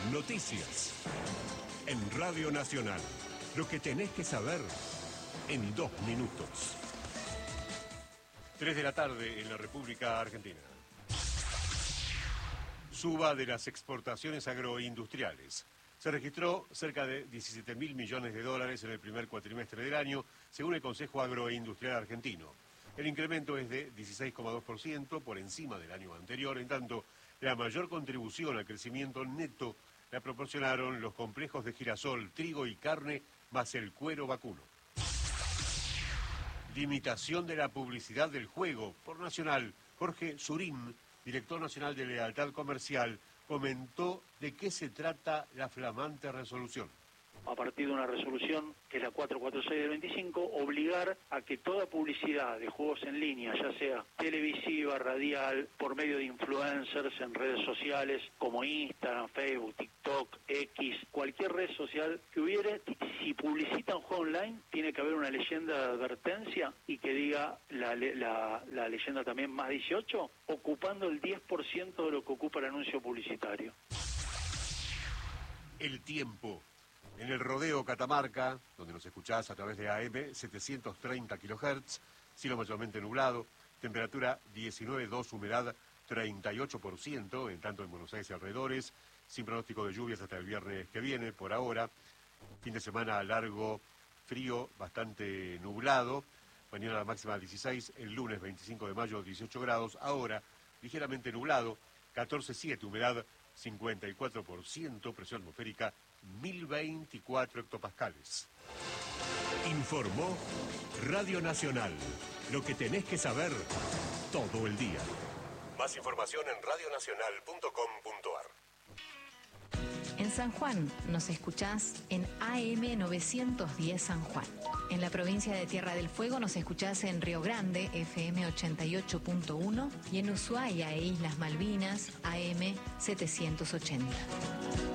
Noticias. En Radio Nacional. Lo que tenés que saber en 2 minutos. 3 de la tarde en la República Argentina. Suba de las exportaciones agroindustriales. Se registró cerca de 17.000 millones de dólares en el primer cuatrimestre del año, según el Consejo Agroindustrial Argentino. El incremento es de 16,2% por encima del año anterior, en tanto la mayor contribución al crecimiento neto la proporcionaron los complejos de girasol, trigo y carne, más el cuero vacuno. Limitación de la publicidad del juego. Por Nacional, Jorge Surín, director nacional de Lealtad Comercial, comentó de qué se trata la flamante resolución. A partir de una resolución, que es la 446 del 25, obligar a que toda publicidad de juegos en línea, ya sea televisiva, radial, por medio de influencers en redes sociales como Instagram, Facebook, TikTok, X, cualquier red social que hubiere, si publicita un juego online, tiene que haber una leyenda de advertencia y que diga la leyenda también más 18, ocupando el 10% de lo que ocupa el anuncio publicitario. El tiempo. En el rodeo Catamarca, donde nos escuchás a través de AM 730 kHz, cielo mayormente nublado, temperatura 19,2, humedad 38%, en tanto en Buenos Aires y alrededores, sin pronóstico de lluvias hasta el viernes que viene, por ahora. Fin de semana largo, frío, bastante nublado. Mañana la máxima 16, el lunes 25 de mayo 18 grados, ahora ligeramente nublado, 14,7, humedad 54%, presión atmosférica 1024 hectopascales. Informó Radio Nacional. Lo que tenés que saber todo el día. Más información en radionacional.com.ar. En San Juan nos escuchás en AM 910 San Juan. En la provincia de Tierra del Fuego nos escuchás en Río Grande, FM 88.1, y en Ushuaia e Islas Malvinas, AM 780.